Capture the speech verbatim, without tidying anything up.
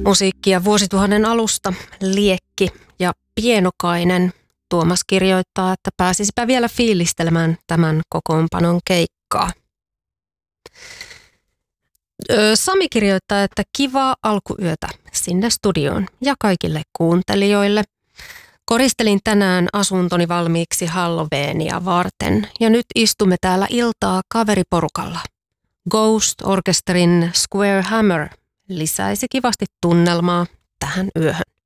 Musiikkia vuosituhannen alusta, Liekki ja Pienokainen. Tuomas kirjoittaa, että pääsisipä vielä fiilistelemään tämän kokoonpanon keikkaa. Sami kirjoittaa, että kivaa alkuyötä sinne studioon ja kaikille kuuntelijoille. Koristelin tänään asuntoni valmiiksi Halloweenia varten ja nyt istumme täällä iltaa kaveriporukalla. Ghost Orchestrin Square Hammer lisäisi kivasti tunnelmaa tähän yöhön.